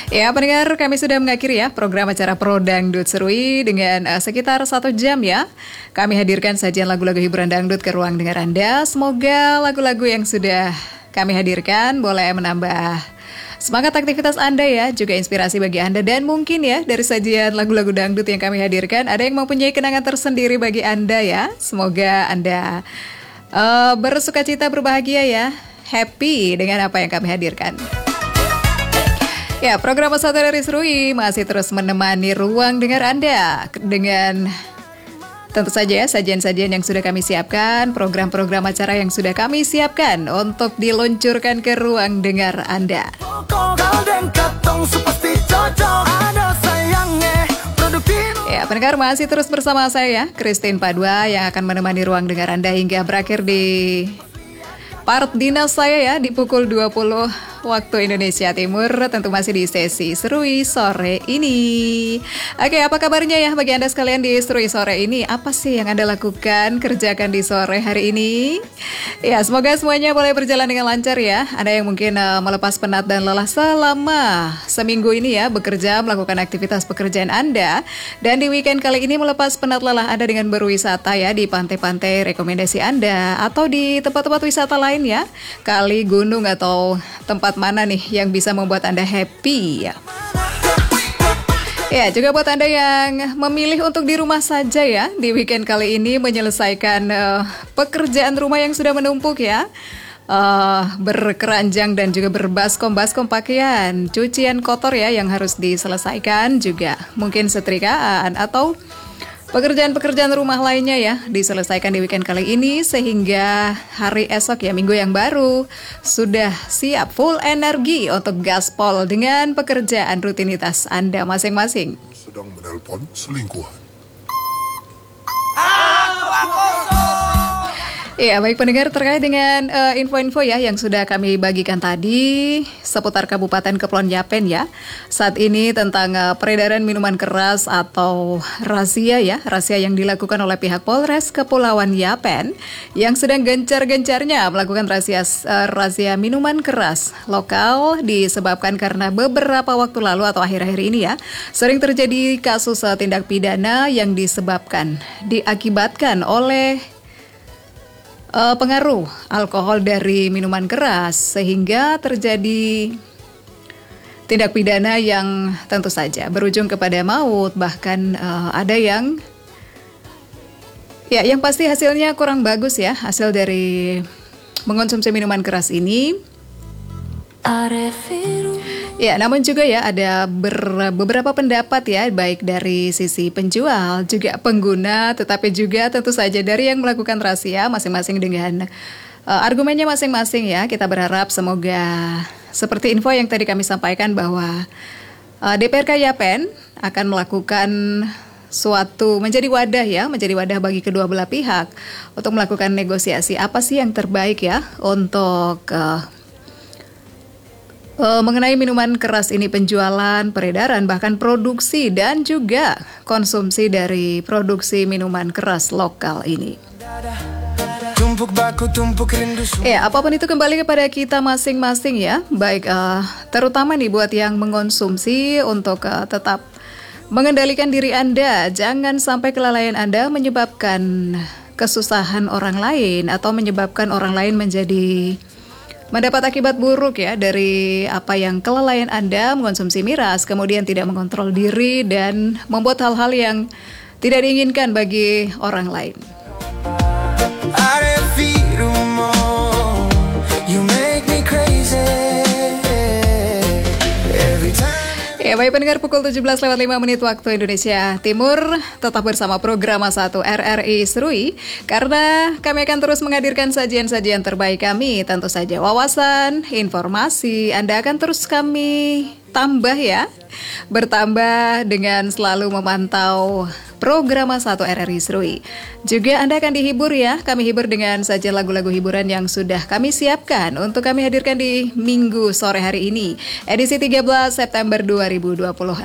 Ya, pendengar, kami sudah mengakhiri ya program acara Pro Dangdut Serui dengan sekitar 1 jam ya. Kami hadirkan sajian lagu-lagu hiburan dangdut ke ruang dengar Anda. Semoga lagu-lagu yang sudah kami hadirkan boleh menambah semangat aktivitas Anda ya, juga inspirasi bagi Anda. Dan mungkin ya, dari sajian lagu-lagu dangdut yang kami hadirkan, ada yang mempunyai kenangan tersendiri bagi Anda ya. Semoga Anda bersuka cita, berbahagia ya, happy dengan apa yang kami hadirkan. Ya, program Satu dari Serui masih terus menemani ruang dengar Anda dengan tentu saja ya sajian-sajian yang sudah kami siapkan, program-program acara yang sudah kami siapkan untuk diluncurkan ke ruang dengar Anda. Ya, pendengar masih terus bersama saya, Christine Padua, yang akan menemani ruang dengar Anda hingga berakhir di part dinas saya ya di pukul 20 waktu Indonesia Timur, tentu masih di sesi Serui sore ini. Oke, apa kabarnya ya bagi Anda sekalian di Serui sore ini? Apa sih yang Anda lakukan, kerjakan di sore hari ini? Ya, semoga semuanya boleh berjalan dengan lancar ya. Ada yang mungkin melepas penat dan lelah selama seminggu ini ya, bekerja, melakukan aktivitas pekerjaan Anda. Dan di weekend kali ini melepas penat lelah Anda dengan berwisata ya di pantai-pantai rekomendasi Anda, atau di tempat-tempat wisata lain ya, kali, gunung, atau tempat mana nih yang bisa membuat Anda happy ya. Ya, juga buat Anda yang memilih untuk di rumah saja ya di weekend kali ini, menyelesaikan pekerjaan rumah yang sudah menumpuk ya, berkeranjang dan juga berbaskom-baskom pakaian, cucian kotor ya yang harus diselesaikan, juga mungkin setrikaan atau pekerjaan-pekerjaan rumah lainnya ya diselesaikan di weekend kali ini, sehingga hari esok ya, minggu yang baru, sudah siap full energi untuk gaspol dengan pekerjaan rutinitas Anda masing-masing. Sedang menelpon selingkuhan. Ya, baik pendengar, terkait dengan info-info ya yang sudah kami bagikan tadi seputar Kabupaten Kepulauan Yapen ya. Saat ini tentang peredaran minuman keras atau razia ya, razia yang dilakukan oleh pihak Polres Kepulauan Yapen yang sedang gencar-gencarnya melakukan razia minuman keras lokal, disebabkan karena beberapa waktu lalu atau akhir-akhir ini ya, sering terjadi kasus tindak pidana yang diakibatkan oleh pengaruh alkohol dari minuman keras, sehingga terjadi tindak pidana yang tentu saja berujung kepada maut. Bahkan ada yang yang pasti hasilnya kurang bagus ya, hasil dari mengonsumsi minuman keras ini. Ya, namun juga ya ada beberapa pendapat ya, baik dari sisi penjual, juga pengguna, tetapi juga tentu saja dari yang melakukan razia, masing-masing dengan argumennya masing-masing ya. Kita berharap semoga seperti info yang tadi kami sampaikan bahwa DPRK Yapen akan melakukan menjadi wadah bagi kedua belah pihak untuk melakukan negosiasi apa sih yang terbaik ya untuk mengenai minuman keras ini, penjualan, peredaran, bahkan produksi dan juga konsumsi dari produksi minuman keras lokal ini. Ya, apapun itu kembali kepada kita masing-masing ya, baik terutama nih buat yang mengonsumsi, untuk tetap mengendalikan diri Anda, jangan sampai kelalaian Anda menyebabkan kesusahan orang lain atau menyebabkan orang lain mendapat akibat buruk ya dari apa yang kelalaian Anda mengonsumsi miras, kemudian tidak mengontrol diri dan membuat hal-hal yang tidak diinginkan bagi orang lain. Ya, baik pendengar, pukul 17:05 waktu Indonesia Timur, tetap bersama program 1 RRI Serui, karena kami akan terus menghadirkan sajian-sajian terbaik kami. Tentu saja wawasan, informasi Anda akan terus kami tambah ya, bertambah dengan selalu memantau program 1 RRI Serui. Juga Anda akan dihibur ya, kami hibur dengan saja lagu-lagu hiburan yang sudah kami siapkan untuk kami hadirkan di Minggu sore hari ini, edisi 13 September 2024.